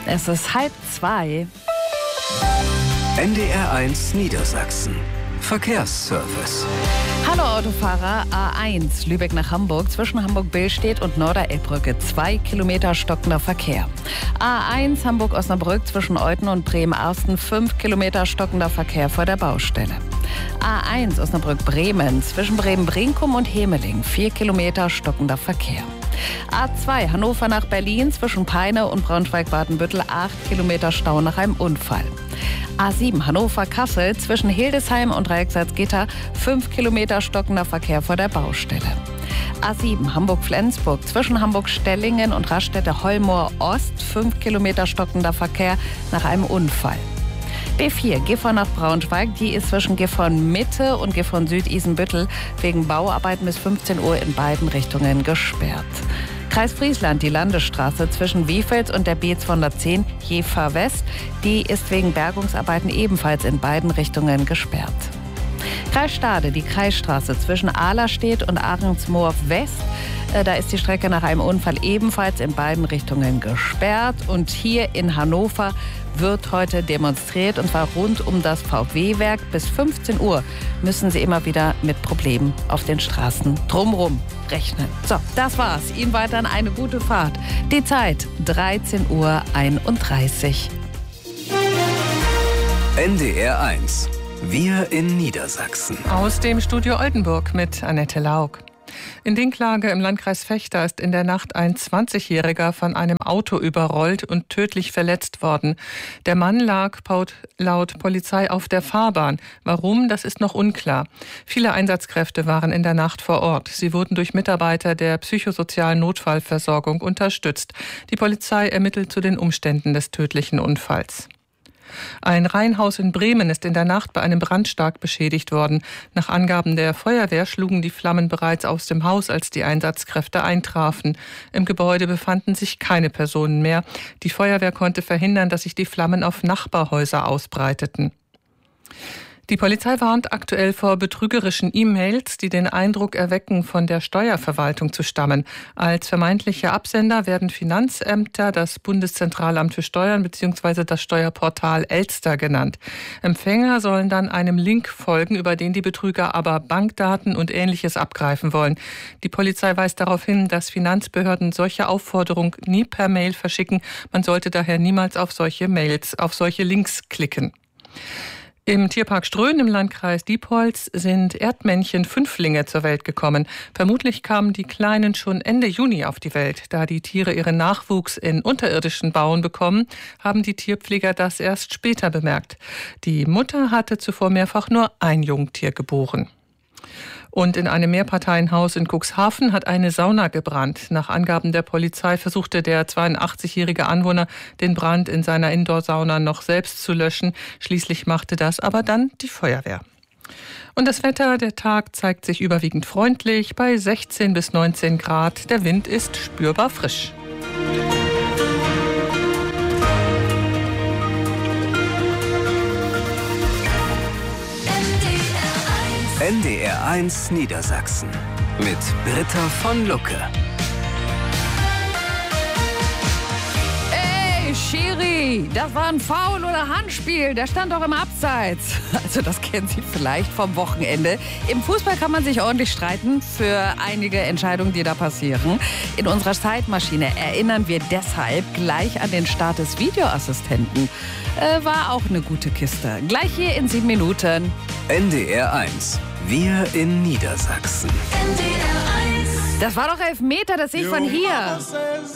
Es ist 1:30. NDR1 Niedersachsen. Verkehrsservice. Hallo Autofahrer, A1 Lübeck nach Hamburg, zwischen Hamburg-Billstedt und Norderelbbrücke 2 Kilometer stockender Verkehr. A1 Hamburg-Osnabrück zwischen Euthen und Bremen-Arsten 5 Kilometer stockender Verkehr vor der Baustelle. A1 Osnabrück-Bremen zwischen Bremen-Brinkum und Hemeling 4 Kilometer stockender Verkehr. A2 Hannover nach Berlin zwischen Peine und Braunschweig-Badenbüttel 8 Kilometer Stau nach einem Unfall. A7 Hannover-Kassel zwischen Hildesheim und Reichsalzgitter 5 Kilometer stockender Verkehr vor der Baustelle. A7 Hamburg-Flensburg zwischen Hamburg-Stellingen und Raststätte-Hollmoor-Ost 5 Kilometer stockender Verkehr nach einem Unfall. B4 Gifhorn nach Braunschweig, die ist zwischen Gifhorn-Mitte und Gifhorn-Süd-Isenbüttel wegen Bauarbeiten bis 15 Uhr in beiden Richtungen gesperrt. Kreis Friesland, die Landesstraße zwischen Wefels und der B210 Jever West, die ist wegen Bergungsarbeiten ebenfalls in beiden Richtungen gesperrt. Kreis Stade, die Kreisstraße zwischen Ahlerstedt und Ahrensmoor West, da ist die Strecke nach einem Unfall ebenfalls in beiden Richtungen gesperrt. Und hier in Hannover wird heute demonstriert, und zwar rund um das VW-Werk. Bis 15 Uhr müssen Sie immer wieder mit Problemen auf den Straßen drumherum rechnen. So, das war's. Ihnen weiterhin eine gute Fahrt. Die Zeit 13:31 Uhr. NDR1. Wir in Niedersachsen. Aus dem Studio Oldenburg mit Annette Laug. In Dinklage im Landkreis Vechta ist in der Nacht ein 20-Jähriger von einem Auto überrollt und tödlich verletzt worden. Der Mann lag laut Polizei auf der Fahrbahn. Warum, das ist noch unklar. Viele Einsatzkräfte waren in der Nacht vor Ort. Sie wurden durch Mitarbeiter der psychosozialen Notfallversorgung unterstützt. Die Polizei ermittelt zu den Umständen des tödlichen Unfalls. Ein Reihenhaus in Bremen ist in der Nacht bei einem Brand stark beschädigt worden. Nach Angaben der Feuerwehr schlugen die Flammen bereits aus dem Haus, als die Einsatzkräfte eintrafen. Im Gebäude befanden sich keine Personen mehr. Die Feuerwehr konnte verhindern, dass sich die Flammen auf Nachbarhäuser ausbreiteten. Die Polizei warnt aktuell vor betrügerischen E-Mails, die den Eindruck erwecken, von der Steuerverwaltung zu stammen. Als vermeintliche Absender werden Finanzämter, das Bundeszentralamt für Steuern bzw. das Steuerportal Elster genannt. Empfänger sollen dann einem Link folgen, über den die Betrüger aber Bankdaten und Ähnliches abgreifen wollen. Die Polizei weist darauf hin, dass Finanzbehörden solche Aufforderungen nie per Mail verschicken. Man sollte daher niemals auf solche Links klicken. Im Tierpark Ströhen im Landkreis Diepholz sind Erdmännchen-Fünflinge zur Welt gekommen. Vermutlich kamen die Kleinen schon Ende Juni auf die Welt. Da die Tiere ihren Nachwuchs in unterirdischen Bauen bekommen, haben die Tierpfleger das erst später bemerkt. Die Mutter hatte zuvor mehrfach nur ein Jungtier geboren. Und in einem Mehrparteienhaus in Cuxhaven hat eine Sauna gebrannt. Nach Angaben der Polizei versuchte der 82-jährige Anwohner, den Brand in seiner Indoor-Sauna noch selbst zu löschen. Schließlich machte das aber dann die Feuerwehr. Und das Wetter, der Tag zeigt sich überwiegend freundlich bei 16 bis 19 Grad. Der Wind ist spürbar frisch. NDR1 Niedersachsen mit Britta von Lucke. Ey, Schiri, das war ein Foul oder Handspiel. Der stand doch im Abseits. Also das kennen Sie vielleicht vom Wochenende. Im Fußball kann man sich ordentlich streiten für einige Entscheidungen, die da passieren. In unserer Zeitmaschine erinnern wir deshalb gleich an den Start des Videoassistenten. War auch eine gute Kiste. Gleich hier in 7 Minuten. NDR1. Wir in Niedersachsen. Das war doch Elfmeter, das sehe ich von hier.